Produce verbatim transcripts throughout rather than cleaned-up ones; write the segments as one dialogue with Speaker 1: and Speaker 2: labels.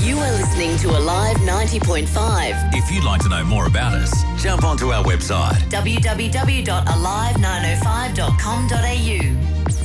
Speaker 1: You are listening to Alive ninety point five.
Speaker 2: If you'd like to know more about us, jump onto our website
Speaker 1: w w w dot alive nine oh five dot com dot a u.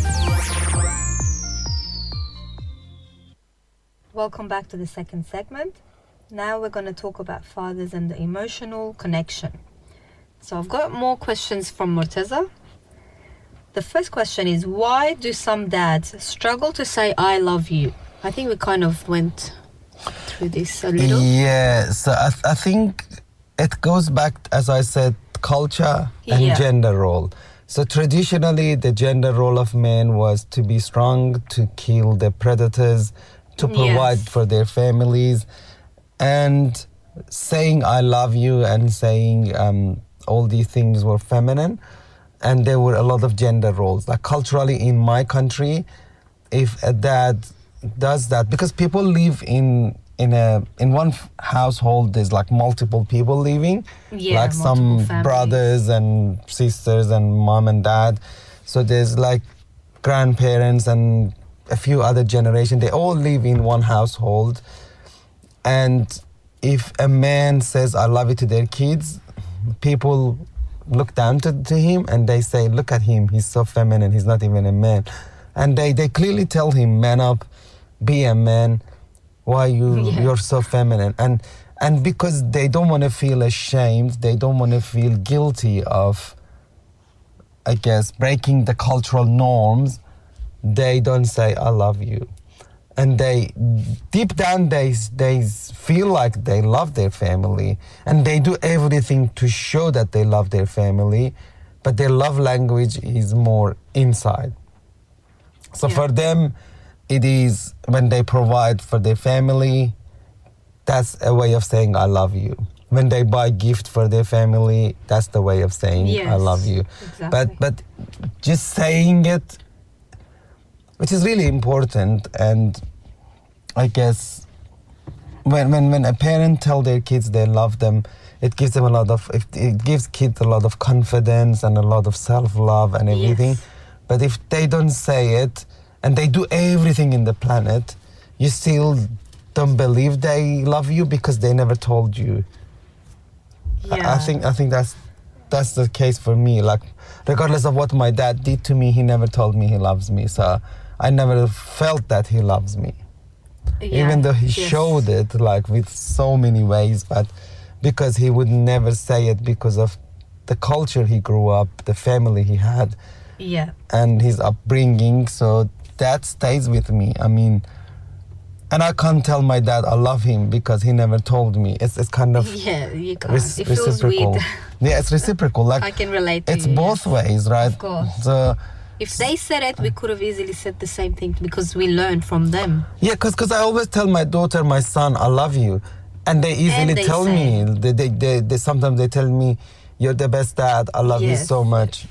Speaker 3: Welcome back to the second segment. Now we're going to talk about fathers and the emotional connection. So I've got more questions from Morteza. The first question is, why do some dads struggle to say I love you? I think we kind of went through this a little.
Speaker 4: Yeah, so I, th- I think it goes back, as I said, culture and
Speaker 3: Yeah.
Speaker 4: gender role. So traditionally, the gender role of men was to be strong, to kill the predators, to provide
Speaker 3: Yes.
Speaker 4: for their families. And saying I love you and saying um, all these things were feminine. And there were a lot of gender roles. Like culturally in my country, if a dad does that, because people live in in a in one f- household, there's like multiple people living,
Speaker 3: Yeah,
Speaker 4: like
Speaker 3: multiple
Speaker 4: some
Speaker 3: families.
Speaker 4: brothers and sisters and mom and dad. So there's like grandparents and a few other generations. They all live in one household. And if a man says I love you to their kids, people look down to, to him and they say, look at him, he's so feminine, he's not even a man. And they, they clearly tell him, man up, be a man, why you,
Speaker 3: Yeah.
Speaker 4: you're so feminine. And, and because they don't want to feel ashamed, they don't want to feel guilty of, I guess, breaking the cultural norms, they don't say, I love you. And they, deep down, they, they feel like they love their family. And they do everything to show that they love their family. But their love language is more inside. So
Speaker 3: Yeah.
Speaker 4: for them, it is when they provide for their family, that's a way of saying, I love you. When they buy gift for their family, that's the way of saying, I
Speaker 3: Yes,
Speaker 4: love you.
Speaker 3: exactly.
Speaker 4: But, but just saying it, which is really important. And I guess when when when a parent tell their kids they love them, it gives them a lot of it, it gives kids a lot of confidence and a lot of self-love and everything.
Speaker 3: Yes.
Speaker 4: But if they don't say it and they do everything in the planet, you still don't believe they love you because they never told you. I-
Speaker 3: Yeah.
Speaker 4: I think I think that's that's the case for me. Like, regardless of what my dad did to me, he never told me he loves me. So I never felt that he loves me.
Speaker 3: Yeah.
Speaker 4: Even though he
Speaker 3: Yes.
Speaker 4: showed it like with so many ways, but because he would never say it because of the culture he grew up, the family he had,
Speaker 3: Yeah.
Speaker 4: and his upbringing. So that stays with me. I mean, and I can't tell my dad I love him because he never told me. It's it's kind of
Speaker 3: Yeah, you can't.
Speaker 4: rec-
Speaker 3: It feels
Speaker 4: reciprocal.
Speaker 3: weird.
Speaker 4: Yeah, it's reciprocal. Like
Speaker 3: I can relate to
Speaker 4: it's
Speaker 3: you,
Speaker 4: both
Speaker 3: yes.
Speaker 4: ways, right?
Speaker 3: Of course.
Speaker 4: So
Speaker 3: If they said it, we could have easily said the same thing because we learned from them.
Speaker 4: yeah, because I always tell my daughter, my son, I love you, and they easily
Speaker 3: And they
Speaker 4: tell
Speaker 3: say
Speaker 4: me. They, they, they, they sometimes they tell me, you're the best dad. I love you
Speaker 3: Yes.
Speaker 4: so much.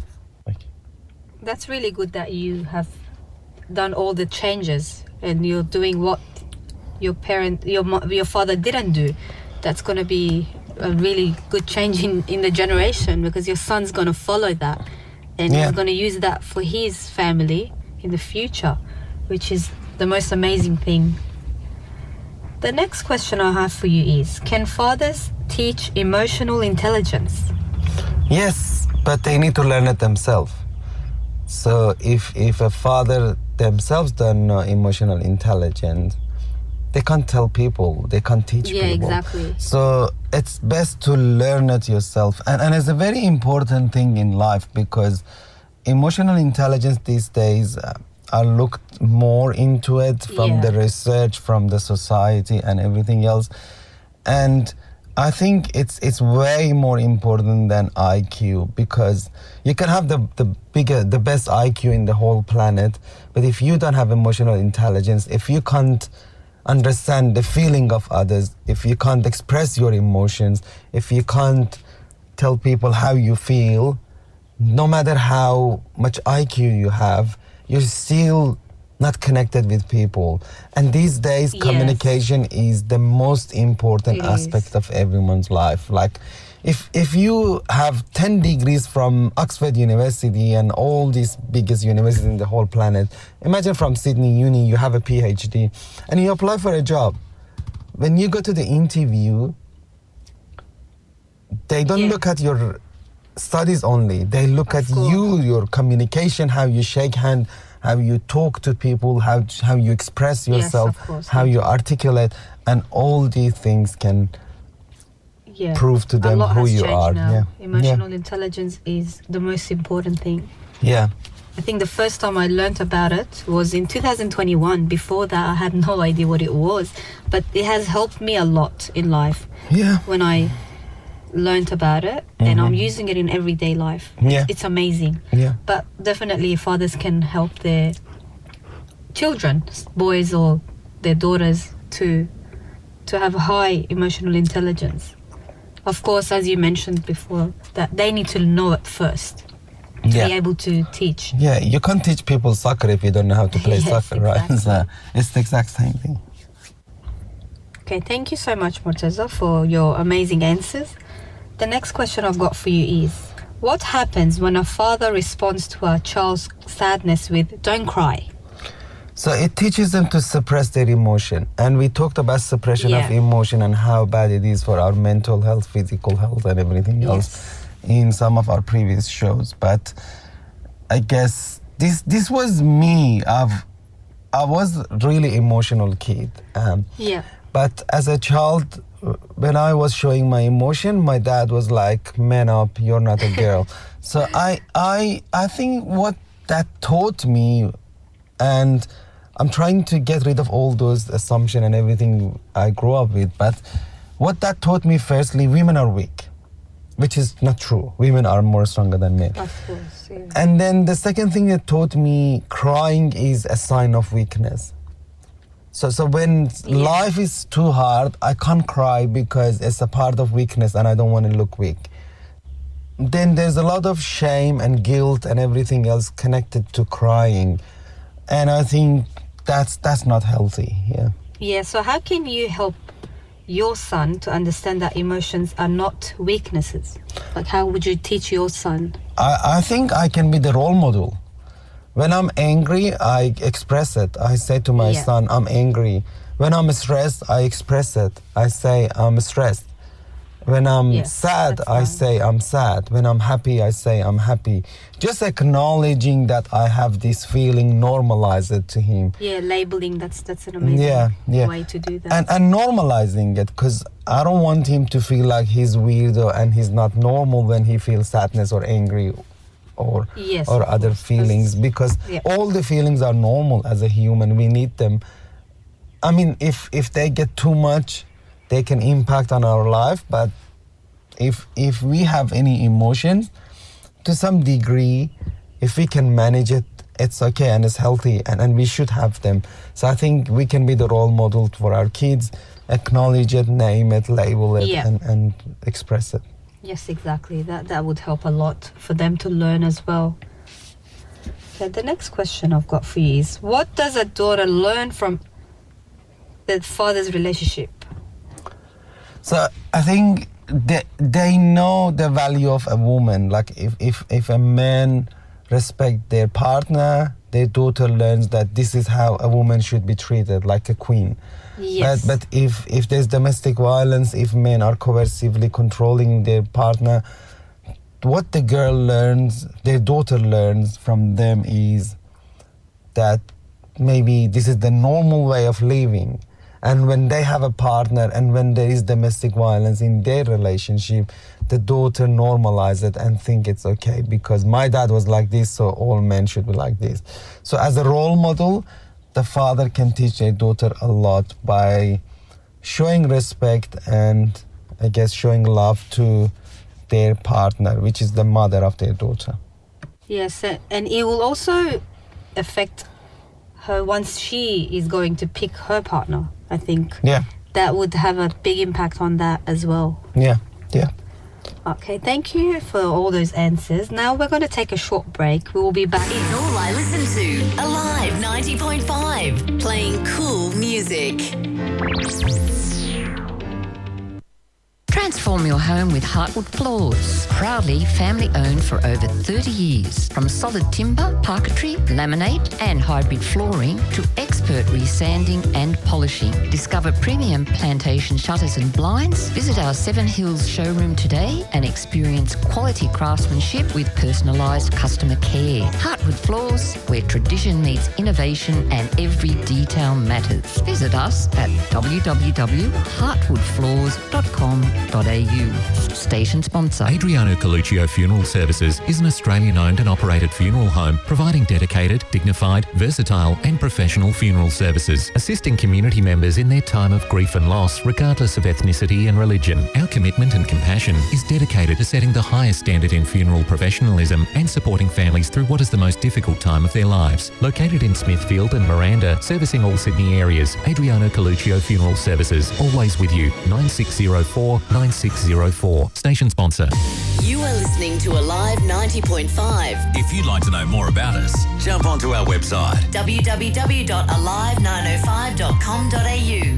Speaker 3: That's really good that you have done all the changes and you're doing what your parent, your mo- your father didn't do. That's going to be a really good change in, in the generation because your son's going to follow that and
Speaker 4: Yeah.
Speaker 3: he's going to use that for his family in the future, which is the most amazing thing. The next question I have for you is, can fathers teach emotional intelligence?
Speaker 4: Yes, but they need to learn it themselves. So if if a father themselves don't know emotional intelligence, they can't tell people, they can't teach
Speaker 3: Yeah,
Speaker 4: people.
Speaker 3: exactly.
Speaker 4: So it's best to learn it yourself. And, and it's a very important thing in life because emotional intelligence these days uh, are looked more into it from
Speaker 3: Yeah.
Speaker 4: the research, from the society and everything else. And I think it's it's way more important than I Q because you can have the, the bigger, the best I Q in the whole planet, but if you don't have emotional intelligence, if you can't understand the feeling of others, if you can't express your emotions, if you can't tell people how you feel, no matter how much I Q you have, you're still not connected with people. And these days,
Speaker 3: Yes.
Speaker 4: communication is the most important
Speaker 3: It
Speaker 4: aspect
Speaker 3: is.
Speaker 4: of everyone's life. Like, if if you have ten degrees from Oxford University and all these biggest universities in the whole planet, imagine from Sydney Uni, you have a PhD, and you apply for a job. when you go to the interview, they don't
Speaker 3: Yeah.
Speaker 4: look at your studies only. They look
Speaker 3: Of
Speaker 4: at
Speaker 3: course.
Speaker 4: you, your communication, how you shake hand, how you talk to people, how how you express
Speaker 3: Yes,
Speaker 4: yourself,
Speaker 3: of course.
Speaker 4: how you articulate, and all these things can
Speaker 3: Yeah.
Speaker 4: prove to
Speaker 3: A
Speaker 4: them
Speaker 3: lot
Speaker 4: who
Speaker 3: has
Speaker 4: you
Speaker 3: changed
Speaker 4: are.
Speaker 3: now.
Speaker 4: Yeah.
Speaker 3: Emotional intelligence is the most important thing.
Speaker 4: Yeah.
Speaker 3: I think the first time I learnt about it was in two thousand twenty-one. Before that, I had no idea what it was. But it has helped me a lot in life
Speaker 4: Yeah.
Speaker 3: when I learnt about it, and I'm using it in everyday life.
Speaker 4: Mm-hmm. Yeah.
Speaker 3: It's amazing.
Speaker 4: Yeah.
Speaker 3: But definitely fathers can help their children, boys or their daughters, to to have high emotional intelligence. Of course, as you mentioned before, that they need to know it first to be
Speaker 4: Yeah.
Speaker 3: able to teach.
Speaker 4: Yeah, you can't teach people soccer if you don't know how to play
Speaker 3: Yes,
Speaker 4: soccer, right?
Speaker 3: exactly.
Speaker 4: So it's the exact same thing.
Speaker 3: Okay, thank you so much, Morteza, for your amazing answers. The next question I've got for you is, what happens when a father responds to a child's sadness with, don't cry?
Speaker 4: So it teaches them to suppress their emotion. And we talked about suppression of
Speaker 3: Yeah.
Speaker 4: emotion and how bad it is for our mental health, physical health, and everything else in some of our previous shows. But I guess this this was me. I've, I was really emotional kid. Um,
Speaker 3: Yeah.
Speaker 4: But as a child, when I was showing my emotion, my dad was like, "Man up, you're not a girl." So I, I, I think what that taught me, and I'm trying to get rid of all those assumptions and everything I grew up with. But what that taught me, firstly, women are weak, which is not true. Women are more stronger than men.
Speaker 3: Of course, yeah.
Speaker 4: And then the second thing that taught me, crying is a sign of weakness. So, so when life is too hard, I can't cry because it's a part of weakness and I don't want to look weak. Then there's a lot of shame and guilt and everything else connected to crying. And I think that's that's not healthy, yeah.
Speaker 3: Yeah, so how can you help your son to understand that emotions are not weaknesses? Like, how would you teach your son?
Speaker 4: I, I think I can be the role model. When I'm angry, I express it. I say to my
Speaker 3: Yeah.
Speaker 4: son, I'm angry. When I'm stressed, I express it. I say, I'm stressed. When I'm
Speaker 3: Yes,
Speaker 4: sad,
Speaker 3: that's
Speaker 4: I
Speaker 3: nice.
Speaker 4: say, I'm sad. When I'm happy, I say, I'm happy. Just acknowledging that I have this feeling, normalize it to him.
Speaker 3: Yeah, labeling, that's that's an amazing
Speaker 4: Yeah, yeah.
Speaker 3: way to do that.
Speaker 4: And, and normalizing it, because I don't want him to feel like he's weirdo and he's not normal when he feels sadness or angry or
Speaker 3: Yes,
Speaker 4: or
Speaker 3: of
Speaker 4: other
Speaker 3: course, 'cause-
Speaker 4: feelings, because
Speaker 3: yeah.
Speaker 4: all the feelings are normal as a human. We need them. I mean, if if they get too much, they can impact on our life. But if if we have any emotions, to some degree, if we can manage it, it's okay and it's healthy, and, and we should have them. So I think we can be the role model for our kids, acknowledge it, name it, label it,
Speaker 3: Yeah.
Speaker 4: and, and express it.
Speaker 3: Yes, exactly. That that would help a lot for them to learn as well. Okay, the next question I've got for you is, what does a daughter learn from the father's relationship?
Speaker 4: So I think they, they know the value of a woman. Like if, if, if a man respect their partner, their daughter learns that this is how a woman should be treated, like a queen.
Speaker 3: Yes.
Speaker 4: But, but if, if there's domestic violence, if men are coercively controlling their partner, what the girl learns, their daughter learns from them is that maybe this is the normal way of living. And when they have a partner and when there is domestic violence in their relationship, the daughter normalize it and think it's okay because my dad was like this, so all men should be like this. So as a role model, the father can teach their daughter a lot by showing respect and, I guess, showing love to their partner, which is the mother of their daughter.
Speaker 3: Yes, a- and it will also affect her once she is going to pick her partner, I think.
Speaker 4: Yeah,
Speaker 3: That would have a big impact on that as well.
Speaker 4: yeah, yeah.
Speaker 3: Okay, thank you for all those answers. Now we're going to take a short break. We will be back.
Speaker 1: It's all I listen to. Alive ninety point five. Playing cool music.
Speaker 5: Transform your home with Heartwood Floors. Proudly family owned for over thirty years. From solid timber, parquetry, laminate and hybrid flooring to expert resanding and polishing. Discover premium plantation shutters and blinds. Visit our Seven Hills showroom today and experience quality craftsmanship with personalised customer care. Heartwood Floors, where tradition meets innovation and every detail matters. Visit us at w w w dot heartwood floors dot com dot a u. Station sponsor.
Speaker 6: Adriano Coluccio Funeral Services is an Australian-owned and operated funeral home providing dedicated, dignified, versatile and professional funeral services, assisting community members in their time of grief and loss regardless of ethnicity and religion. Our commitment and compassion is dedicated to setting the highest standard in funeral professionalism and supporting families through what is the most difficult time of their lives. Located in Smithfield and Miranda, servicing all Sydney areas, Adriano Coluccio Funeral Services, always with you. nine six zero four nine six zero four. Station sponsor.
Speaker 1: You are listening to Alive ninety point five.
Speaker 2: If you'd like to know more about us, jump onto our website.
Speaker 1: w w w dot alive nine oh five dot com dot a u.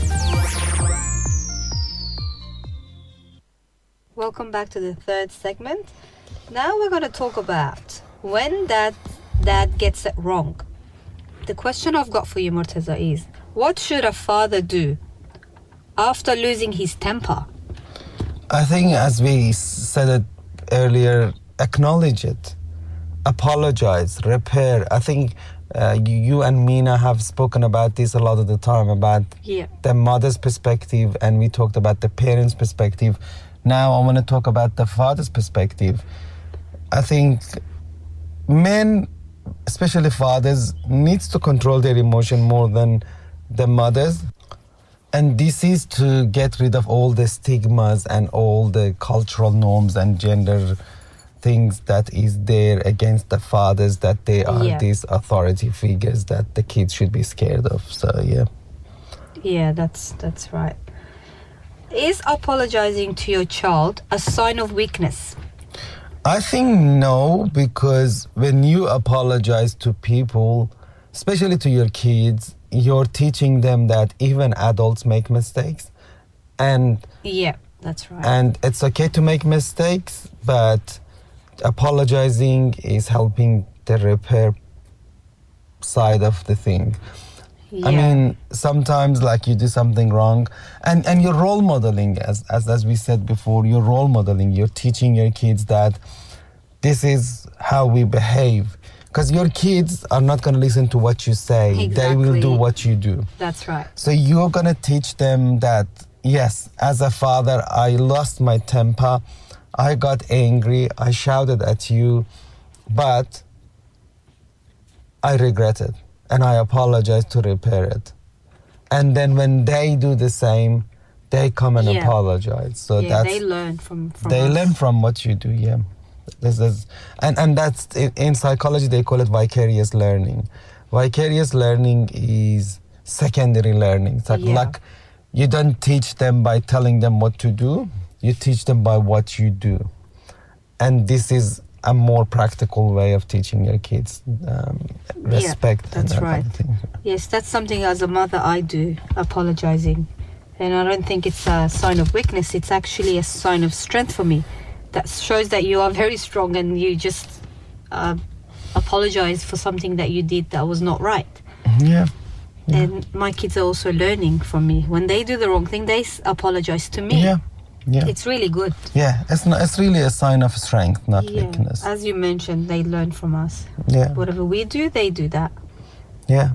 Speaker 3: Welcome back to the third segment. Now we're going to talk about when dad, dad gets it wrong. The question I've got for you, Morteza, is what should a father do after losing his temper?
Speaker 4: I think, as we said it earlier, acknowledge it, apologize, repair. I think uh, you, you and Mina have spoken about this a lot of the time, about
Speaker 3: Yeah.
Speaker 4: the mother's perspective, and we talked about the parents' perspective. Now I want to talk about the father's perspective. I think men, especially fathers, needs to control their emotion more than the mothers. And this is to get rid of all the stigmas and all the cultural norms and gender things that is there against the fathers, that they are
Speaker 3: Yeah.
Speaker 4: these authority figures that the kids should be scared of. So, yeah.
Speaker 3: Yeah, that's that's right. Is apologizing to your child a sign of weakness?
Speaker 4: I think no, because when you apologize to people, especially to your kids, you're teaching them that even adults make mistakes, and
Speaker 3: Yeah, that's right.
Speaker 4: and it's okay to make mistakes, but apologizing is helping the repair side of the thing.
Speaker 3: yeah.
Speaker 4: I mean, sometimes like you do something wrong, and, and you're role modeling, as, as as we said before, you're role modeling. You're teaching your kids that this is how we behave. Because your kids are not going to listen to what you say. They will do
Speaker 3: Exactly.
Speaker 4: what you do.
Speaker 3: That's right.
Speaker 4: So you're going to teach them that, yes, as a father, I lost my temper. I got angry. I shouted at you. But I regret it. And I apologize to repair it. And then when they do the same, they come and
Speaker 3: Yeah.
Speaker 4: apologize. So
Speaker 3: Yeah,
Speaker 4: that's
Speaker 3: they learn from, from
Speaker 4: they
Speaker 3: us.
Speaker 4: learn from what you do, yeah. This is, and, and that's, in, in psychology, they call it vicarious learning. Vicarious learning is secondary learning. It's like,
Speaker 3: Yeah.
Speaker 4: like you don't teach them by telling them what to do, you teach them by what you do. And this is a more practical way of teaching your kids um, respect.
Speaker 3: Yeah, that's
Speaker 4: and
Speaker 3: right.
Speaker 4: everything.
Speaker 3: Yes, that's something as a mother I do, apologizing. And I don't think it's a sign of weakness, it's actually a sign of strength for me. That shows that you are very strong and you just uh, apologize for something that you did that was not right.
Speaker 4: Yeah. Yeah.
Speaker 3: And my kids are also learning from me. When they do the wrong thing, they s- apologize to me.
Speaker 4: Yeah. Yeah.
Speaker 3: It's really good.
Speaker 4: Yeah. It's not, it's really a sign of strength, not
Speaker 3: Yeah.
Speaker 4: weakness.
Speaker 3: As you mentioned, they learn from us.
Speaker 4: Yeah.
Speaker 3: Whatever we do, they do that.
Speaker 4: Yeah.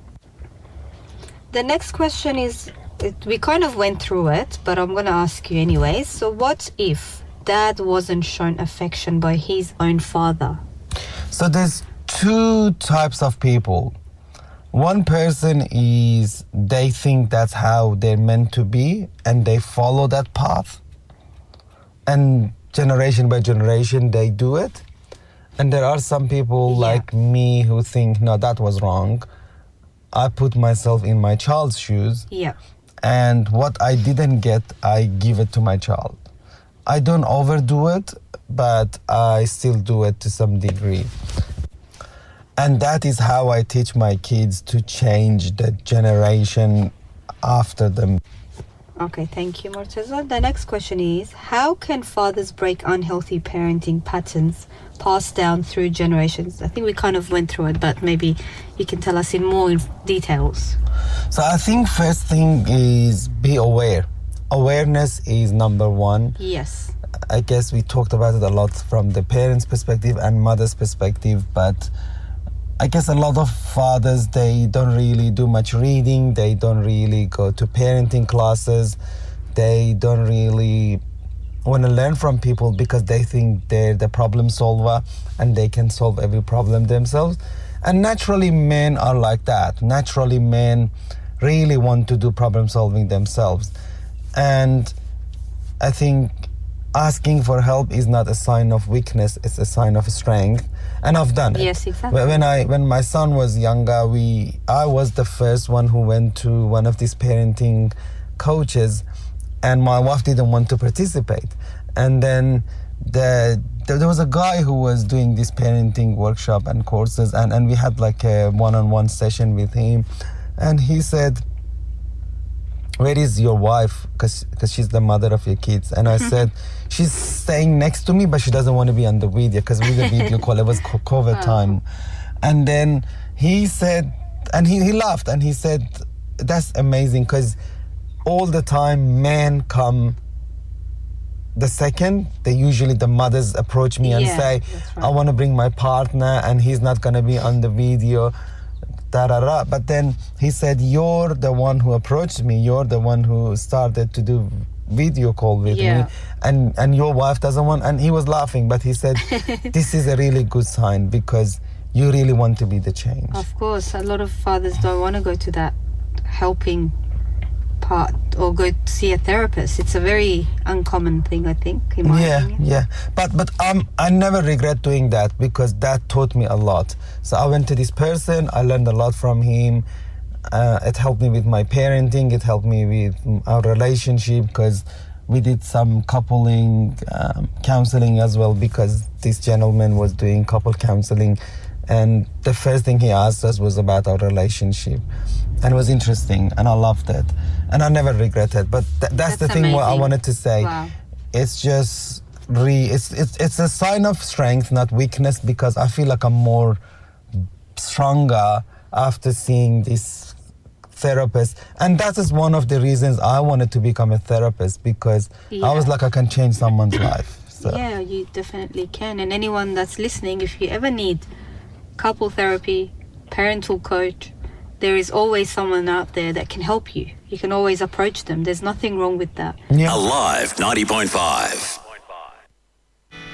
Speaker 3: The next question is, it, we kind of went through it, but I'm going to ask you anyways. So what if dad wasn't shown affection by his own father?
Speaker 4: So there's two types of people. One person is, they think that's how they're meant to be and they follow that path. And generation by generation, they do it. And there are some people
Speaker 3: Yeah.
Speaker 4: like me who think, no, that was wrong. I put myself in my child's shoes.
Speaker 3: Yeah.
Speaker 4: And what I didn't get, I give it to my child. I don't overdo it, but I still do it to some degree. And that is how I teach my kids to change the generation after them.
Speaker 3: Okay, thank you, Morteza. The next question is, how can fathers break unhealthy parenting patterns passed down through generations? I think we kind of went through it, but maybe you can tell us in more details.
Speaker 4: So I think first thing is be aware. Awareness is number one.
Speaker 3: Yes.
Speaker 4: I guess we talked about it a lot from the parents' perspective and mother's perspective, but I guess a lot of fathers, they don't really do much reading, they don't really go to parenting classes, they don't really want to learn from people because they think they're the problem solver and they can solve every problem themselves. And naturally men are like that. Naturally men really want to do problem solving themselves. And I think asking for help is not a sign of weakness, it's a sign of strength. And I've done it.
Speaker 3: Yes, exactly.
Speaker 4: When I when my son was younger, we I was the first one who went to one of these parenting coaches, and my wife didn't want to participate. And then the, the there was a guy who was doing this parenting workshop and courses, and, and we had like a one-on-one session with him, and he said, where is your wife? Because she's the mother of your kids. And I said, she's staying next to me, but she doesn't want to be on the video because we did a video call. It was COVID
Speaker 3: Oh.
Speaker 4: time. And then he said, and he, he laughed and he said, that's amazing because all the time men come the second. They usually, the mothers approach me and
Speaker 3: Yeah,
Speaker 4: say,
Speaker 3: that's right.
Speaker 4: I want to bring my partner and he's not going to be on the video. Da, da, da. But then he said, you're the one who approached me, you're the one who started to do video call with
Speaker 3: Yeah.
Speaker 4: me, and and your wife doesn't want. And he was laughing, but he said, this is a really good sign because you really want to be the change.
Speaker 3: Of course, a lot of fathers don't want to go to that helping part or go to see a therapist. It's a very uncommon thing, I think, in my
Speaker 4: yeah
Speaker 3: opinion.
Speaker 4: yeah but but um I never regret doing that because that taught me a lot. So I went to this person, I learned a lot from him. Uh, it helped me with my parenting, it helped me with our relationship because we did some coupling um, counseling as well, because this gentleman was doing couple counseling, and the first thing he asked us was about our relationship, and it was interesting and I loved it and I never regretted. But th- that's,
Speaker 3: That's
Speaker 4: the thing what I
Speaker 3: amazing.
Speaker 4: wanted to say.
Speaker 3: Wow.
Speaker 4: It's just re it's, it's it's a sign of strength, not weakness, because I feel like I'm more stronger after seeing this therapist. And that is one of the reasons I wanted to become a therapist, because I was
Speaker 3: Yeah.
Speaker 4: like, I can change someone's life. So
Speaker 3: Yeah, you definitely can. And anyone that's listening, if you ever need couple therapy, parental coach, there is always someone out there that can help you. You can always approach them. There's nothing wrong with that.
Speaker 4: yeah.
Speaker 2: Alive ninety point five.